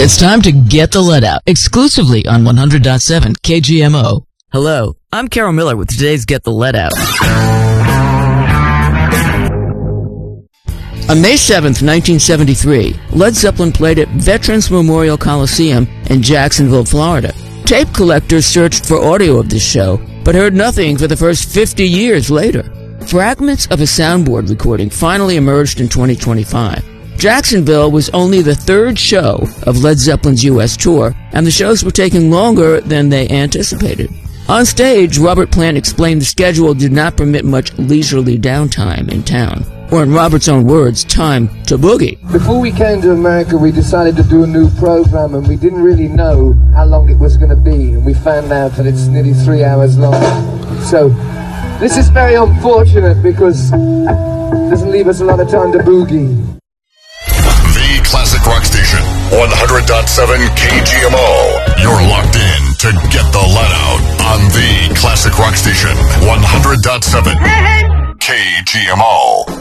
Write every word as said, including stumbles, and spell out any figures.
It's time to get the let out, exclusively on one hundred point seven K G M O. Hello, I'm Carol Miller with today's Get the Let Out. On May seventh, nineteen seventy-three, Led Zeppelin played at Veterans Memorial Coliseum in Jacksonville, Florida. Tape collectors searched for audio of this show, but heard nothing for the first fifty years later. Fragments of a soundboard recording finally emerged in twenty twenty-five. Jacksonville was only the third show of Led Zeppelin's U S tour, and the shows were taking longer than they anticipated. On stage, Robert Plant explained the schedule did not permit much leisurely downtime in town, or in Robert's own words, time to boogie. Before we came to America, we decided to do a new program, and we didn't really know how long it was going to be, and we found out that it's nearly three hours long. So, this is very unfortunate because it doesn't leave us a lot of time to boogie. Classic Rock Station, one hundred point seven K G M O. You're locked in to Get the Let Out on the Classic Rock Station, one hundred point seven K G M O.